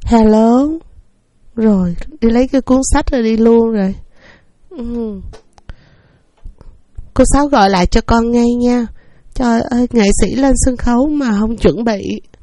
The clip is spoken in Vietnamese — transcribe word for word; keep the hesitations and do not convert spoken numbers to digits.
Hello. Rồi, đi lấy cái cuốn sách rồi đi luôn rồi. Ừ. Cô Sáu gọi lại cho con ngay nha. Trời ơi, nghệ sĩ lên sân khấu mà không chuẩn bị.